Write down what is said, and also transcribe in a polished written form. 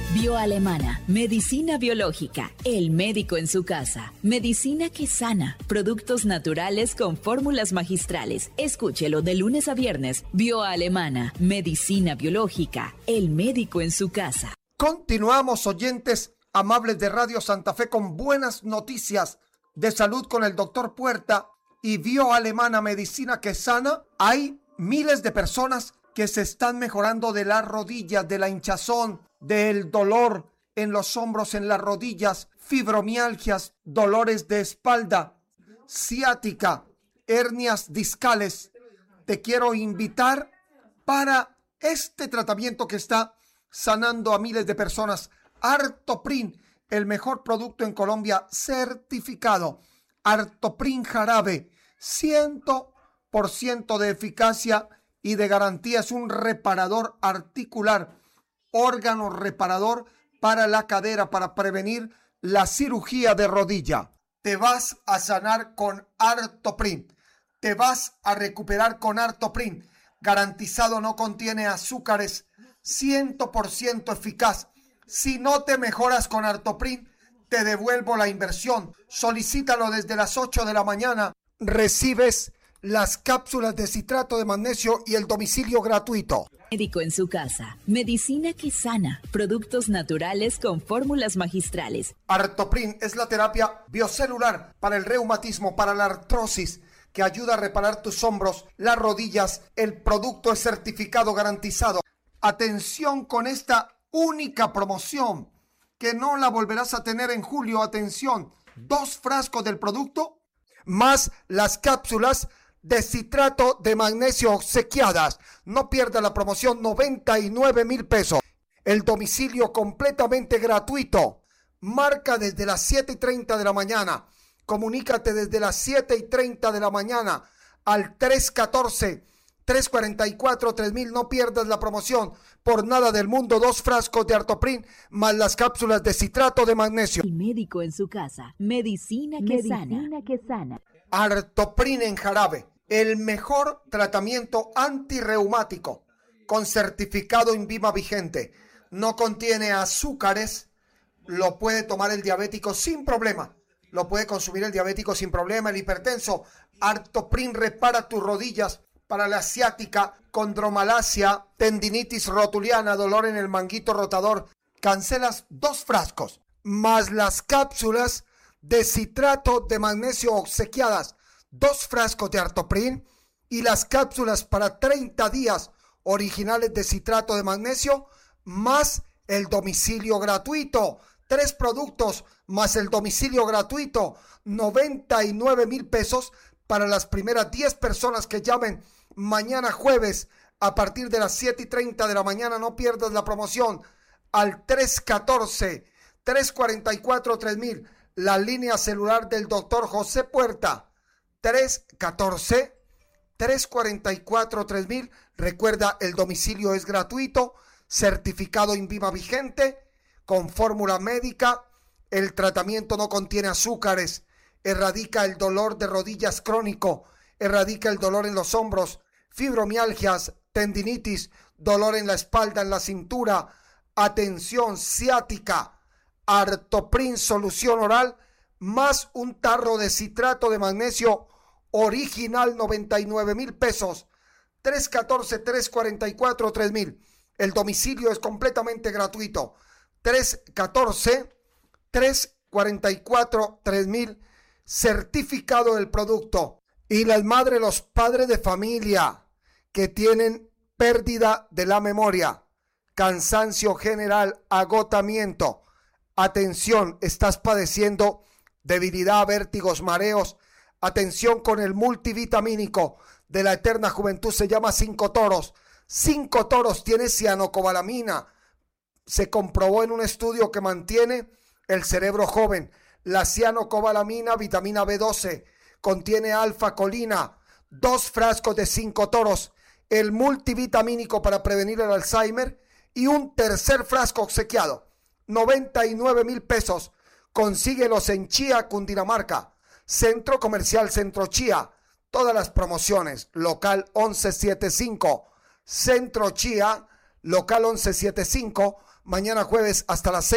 Bioalemana, medicina biológica, el médico en su casa, medicina que sana, productos naturales con fórmulas magistrales. Escúchelo de lunes a viernes. Bioalemana, medicina biológica, el médico en su casa. Continuamos, oyentes amables de Radio Santa Fe, con buenas noticias de salud con el doctor Puerta y Bioalemana, medicina que sana. Hay miles de personas que se están mejorando de las rodillas, de la hinchazón, del dolor en los hombros, en las rodillas, fibromialgias, dolores de espalda, ciática, hernias discales. Te quiero invitar para este tratamiento que está sanando a miles de personas. Artoprin, el mejor producto en Colombia, certificado. Artoprin jarabe, 100% de eficacia y de garantía. Es un reparador articular, órgano reparador para la cadera, para prevenir la cirugía de rodilla. Te vas a sanar con Artoprin. Te vas a recuperar con Artoprin. Garantizado, no contiene azúcares, 100% eficaz. Si no te mejoras con Artoprin, te devuelvo la inversión. Solicítalo desde las 8 de la mañana. Recibes las cápsulas de citrato de magnesio y el domicilio gratuito. Médico en su casa, medicina que sana, productos naturales con fórmulas magistrales. Artoprin es la terapia biocelular para el reumatismo, para la artrosis, que ayuda a reparar tus hombros, las rodillas. El producto es certificado, garantizado. Atención con esta única promoción, que no la volverás a tener en julio. Atención, 2 frascos del producto más las cápsulas de citrato de magnesio obsequiadas. No pierda la promoción, 99,000 pesos. El domicilio completamente gratuito. Marca desde las 7:30 de la mañana. Comunícate desde las 7:30 de la mañana al 314-344-3000. No pierdas la promoción por nada del mundo. 2 frascos de Artoprin más las cápsulas de citrato de magnesio. El médico en su casa, medicina que sana. Artoprin en jarabe, el mejor tratamiento antirreumático con certificado INVIMA vigente. No contiene azúcares, lo puede tomar el diabético sin problema. Lo puede consumir el diabético sin problema, el hipertenso. Artoprin repara tus rodillas para la ciática, condromalacia, tendinitis rotuliana, dolor en el manguito rotador. Cancelas 2 frascos más las cápsulas de citrato de magnesio obsequiadas. 2 frascos de Artoprin y las cápsulas para 30 días originales de citrato de magnesio más el domicilio gratuito. 3 productos más el domicilio gratuito, 99,000 pesos para las primeras 10 personas que llamen mañana jueves a partir de las 7:30 de la mañana. No pierdas la promoción al 314-344-3000, la línea celular del doctor José Puerta, 314-344-3000. Recuerda, el domicilio es gratuito, certificado INVIMA vigente, con fórmula médica. El tratamiento no contiene azúcares, erradica el dolor de rodillas crónico, erradica el dolor en los hombros, fibromialgias, tendinitis, dolor en la espalda, en la cintura, atención, ciática. Artoprin solución oral más un tarro de citrato de magnesio original, 99,000 pesos. 314-344-3000. El domicilio es completamente gratuito. 314-344-3000, certificado del producto. Y las madres, los padres de familia que tienen pérdida de la memoria, cansancio general, agotamiento. Atención, estás padeciendo debilidad, vértigos, mareos. Atención con el multivitamínico de la eterna juventud, se llama 5 toros. 5 toros tiene cianocobalamina. Se comprobó en un estudio que mantiene el cerebro joven. La cianocobalamina, vitamina B12, contiene alfa-colina. 2 frascos de 5 toros. El multivitamínico para prevenir el Alzheimer y un tercer frasco obsequiado. 99,000 pesos. Consíguelos en Chía, Cundinamarca. Centro Comercial Centro Chía. Todas las promociones. Local 1175. Centro Chía. local 1175, mañana jueves hasta las 6.